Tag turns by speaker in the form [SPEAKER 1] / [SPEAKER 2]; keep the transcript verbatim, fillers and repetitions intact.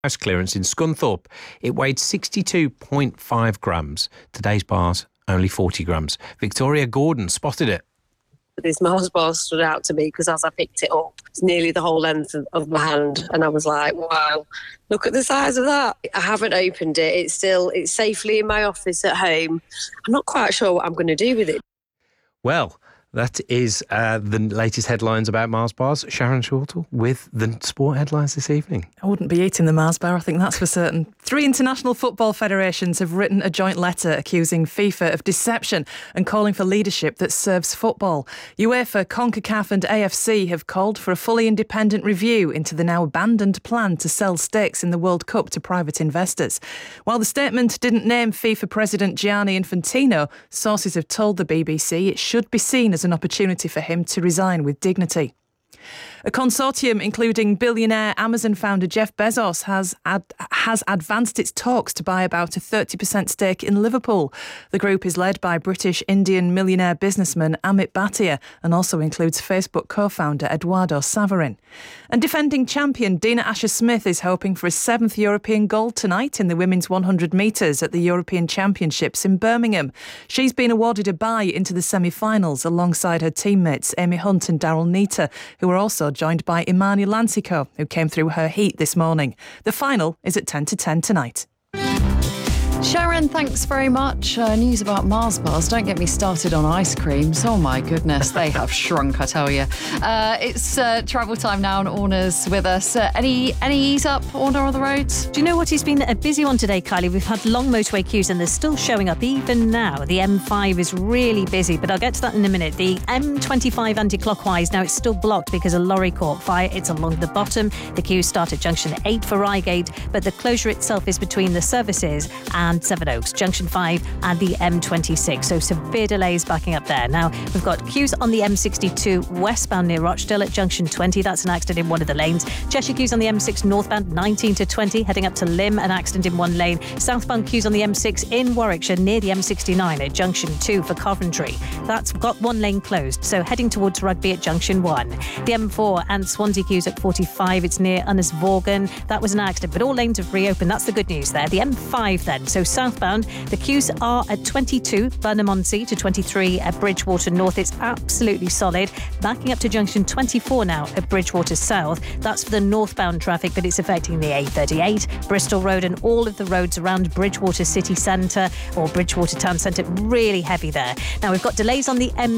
[SPEAKER 1] house clearance in Scunthorpe. It weighed sixty-two point five grams. Today's bars, only forty grams. Victoria Gordon spotted it.
[SPEAKER 2] This Mars bar stood out to me because as I picked it up, it's nearly the whole length of, of my hand, and I was like, wow, look at the size of that. I haven't opened it. It's still, it's safely in my office at home. I'm not quite sure what I'm going to do with it.
[SPEAKER 1] Well, that is uh, the latest headlines about Mars bars. Sharon Shortall with the sport headlines this evening.
[SPEAKER 3] I wouldn't be eating the Mars bar, I think that's for certain. Three international football federations have written a joint letter accusing FIFA of deception and calling for leadership that serves football. UEFA, CONCACAF and A F C have called for a fully independent review into the now abandoned plan to sell stakes in the World Cup to private investors. While the statement didn't name FIFA President Gianni Infantino, sources have told the B B C it should be seen as an opportunity for him to resign with dignity. A consortium including billionaire Amazon founder Jeff Bezos has ad- has advanced its talks to buy about a thirty percent stake in Liverpool. The group is led by British-Indian millionaire businessman Amit Bhatia and also includes Facebook co-founder Eduardo Saverin. And defending champion Dina Asher-Smith is hoping for a seventh European gold tonight in the women's one hundred metres at the European Championships in Birmingham. She's been awarded a bye into the semi-finals alongside her teammates Amy Hunt and Daryl Neita, who are also joined by Imani Lancico, who came through her heat this morning. The final is at ten to ten tonight.
[SPEAKER 4] Sharon, thanks very much. Uh, news about Mars bars. Don't get me started on ice creams. Oh my goodness, they have shrunk, I tell you. Uh, it's uh, travel time now, and Orna's with us. Uh, any any ease up, Orna, on the roads?
[SPEAKER 5] Do you know what? He's been a busy one today, Kylie. We've had long motorway queues and they're still showing up even now. The M five is really busy, but I'll get to that in a minute. The M twenty-five anti-clockwise, now it's still blocked because a lorry caught fire. It's along the bottom. The queues start at junction eight for Reigate, but the closure itself is between the services and and Sevenoaks, Junction five and the M twenty-six. So severe delays backing up there. Now, we've got queues on the M sixty-two westbound near Rochdale at Junction twenty. That's an accident in one of the lanes. Cheshire queues on the M six northbound nineteen to twenty, heading up to Lymm, an accident in one lane. Southbound queues on the M six in Warwickshire near the M sixty-nine at Junction two for Coventry. That's got one lane closed, so heading towards Rugby at Junction one. The M four and Swansea queues at forty-five. It's near Unners Vaughan. That was an accident, but all lanes have reopened. That's the good news there. The M five then. So southbound, the queues are at twenty-two, Burnham-on-Sea to twenty-three at Bridgewater North. It's absolutely solid. Backing up to junction twenty-four now at Bridgewater South. That's for the northbound traffic, but it's affecting the A thirty-eight, Bristol Road and all of the roads around Bridgewater City Centre or Bridgewater Town Centre. Really heavy there. Now, we've got delays on the M